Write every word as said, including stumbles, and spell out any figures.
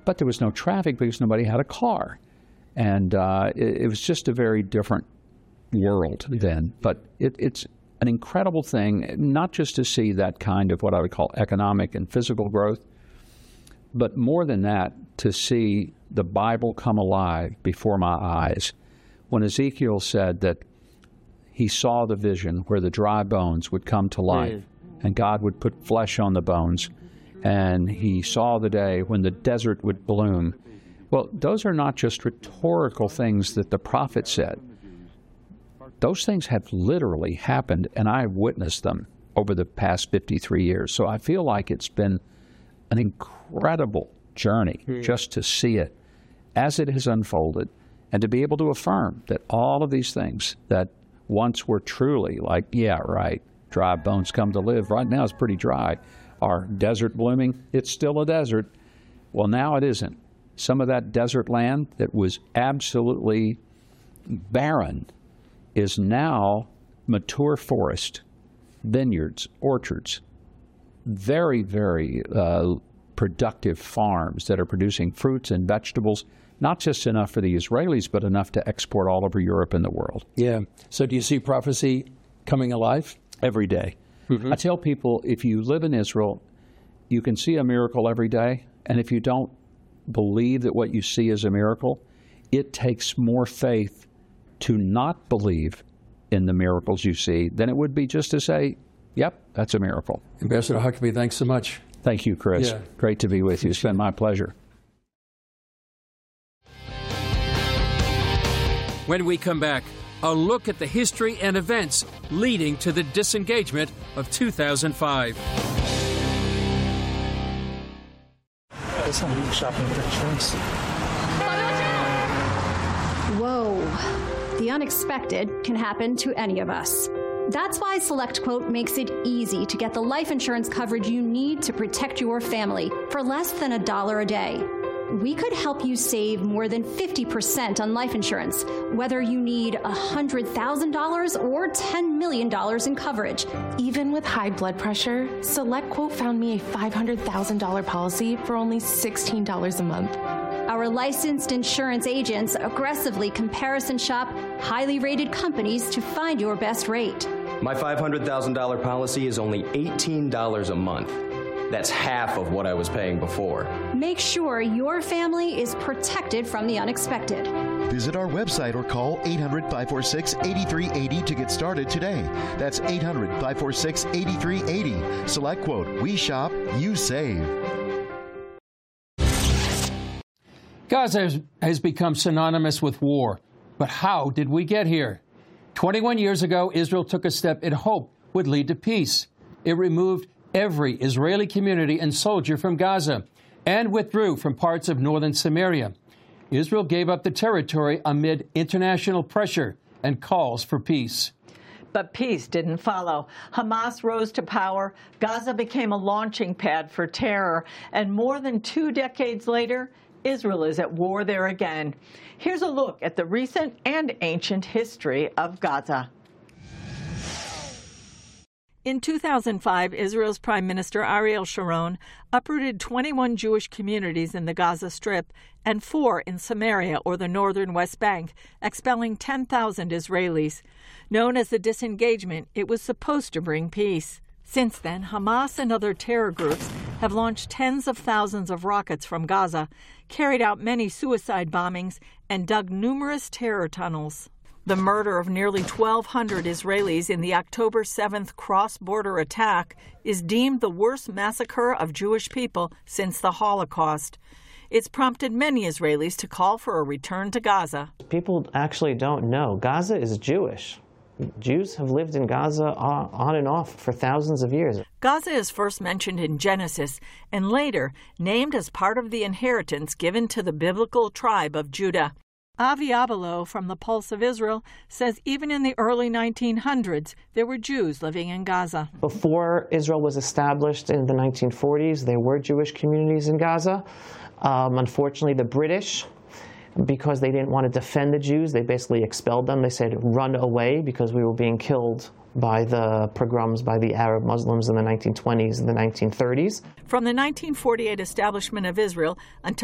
but there was no traffic because nobody had a car. And uh, it, it was just a very different world then. But it, it's an incredible thing, not just to see that kind of what I would call economic and physical growth, but more than that, to see the Bible come alive before my eyes. When Ezekiel said that he saw the vision where the dry bones would come to life, mm. and God would put flesh on the bones, and he saw the day when the desert would bloom. Well, those are not just rhetorical things that the prophet said. Those things have literally happened, and I have witnessed them over the past fifty-three years. So I feel like it's been an incredible journey mm. just to see it as it has unfolded, and to be able to affirm that all of these things that once were truly like, yeah, right, dry bones come to live. Right now it's pretty dry. Our desert blooming, it's still a desert. Well, now it isn't. Some of that desert land that was absolutely barren is now mature forest, vineyards, orchards, very, very uh, productive farms that are producing fruits and vegetables, not just enough for the Israelis, but enough to export all over Europe and the world. Yeah. So do you see prophecy coming alive? Every day. Mm-hmm. I tell people, if you live in Israel, you can see a miracle every day, and if you don't believe that what you see is a miracle, it takes more faith to not believe in the miracles you see than it would be just to say, yep, that's a miracle. Ambassador Huckabee, thanks so much. Thank you, Chris. Yeah. Great to be with you. It's been my pleasure. When we come back, a look at the history and events leading to the disengagement of two thousand five. Whoa. The unexpected can happen to any of us. That's why SelectQuote makes it easy to get the life insurance coverage you need to protect your family for less than a dollar a day. We could help you save more than fifty percent on life insurance, whether you need one hundred thousand dollars or ten million dollars in coverage. Even with high blood pressure, SelectQuote found me a five hundred thousand dollars policy for only sixteen dollars a month. Our licensed insurance agents aggressively comparison shop highly rated companies to find your best rate. My five hundred thousand dollars policy is only eighteen dollars a month. That's half of what I was paying before. Make sure your family is protected from the unexpected. Visit our website or call eight hundred, five four six, eight three eight zero to get started today. That's eight hundred, five four six, eight three eight zero. SelectQuote. We shop, you save. Gaza has, has become synonymous with war. But how did we get here? twenty-one years ago, Israel took a step it hoped would lead to peace. It removed every Israeli community and soldier from Gaza and withdrew from parts of northern Samaria. Israel gave up the territory amid international pressure and calls for peace. But peace didn't follow. Hamas rose to power, Gaza became a launching pad for terror, and more than two decades later, Israel is at war there again. Here's a look at the recent and ancient history of Gaza. In two thousand five, Israel's Prime Minister Ariel Sharon uprooted twenty-one Jewish communities in the Gaza Strip and four in Samaria or the northern West Bank, expelling ten thousand Israelis. Known as the disengagement, it was supposed to bring peace. Since then, Hamas and other terror groups have launched tens of thousands of rockets from Gaza, carried out many suicide bombings, and dug numerous terror tunnels. The murder of nearly twelve hundred Israelis in the October seventh cross-border attack is deemed the worst massacre of Jewish people since the Holocaust. It's prompted many Israelis to call for a return to Gaza. People actually don't know. Gaza is Jewish. Jews have lived in Gaza on and off for thousands of years. Gaza is first mentioned in Genesis and later named as part of the inheritance given to the biblical tribe of Judah. Avi Abelo from the Pulse of Israel says even in the early nineteen hundreds, there were Jews living in Gaza. Before Israel was established in the nineteen forties, there were Jewish communities in Gaza. Um, unfortunately, the British, because they didn't want to defend the Jews, they basically expelled them. They said, run away, because we were being killed by the pogroms by the Arab Muslims in the nineteen twenties and the nineteen thirties. From the nineteen forty-eight establishment of Israel until